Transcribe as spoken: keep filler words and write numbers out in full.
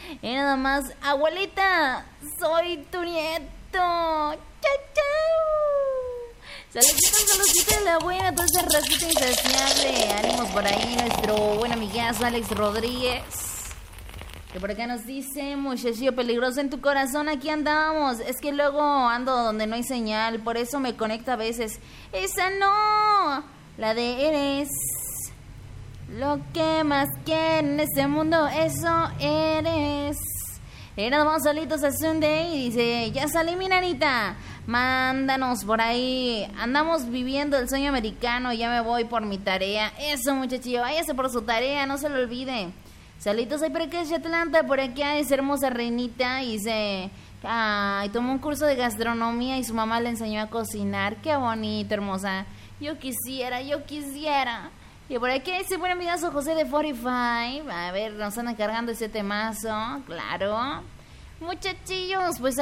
Y nada más, abuelita, soy tu nieto. Chao, chao. Saluditos, saluditos de la buena, toda esa racita insaciable. Ánimos por ahí, nuestro buen amigazo Alex Rodríguez. Que por acá nos dice, muchachillo peligroso en tu corazón, aquí andamos. Es que luego ando donde no hay señal, por eso me conecta a veces. Esa no, la de eres lo que más quiere en este mundo, eso eres. Y nada más solitos a Sunday y dice, ya salí mi nanita, mándanos por ahí, andamos viviendo el sueño americano, ya me voy por mi tarea. Eso, muchachillo, váyase por su tarea, no se lo olvide. Saluditos ahí por acá de Atlanta, por acá es hermosa reinita y dice, ay, tomó un curso de gastronomía y su mamá le enseñó a cocinar. Qué bonito, hermosa. Yo quisiera, yo quisiera. Y por aquí dice, buen amigazo José de cuarenta y cinco. A ver, nos andan cargando ese temazo, claro. Muchachillos, pues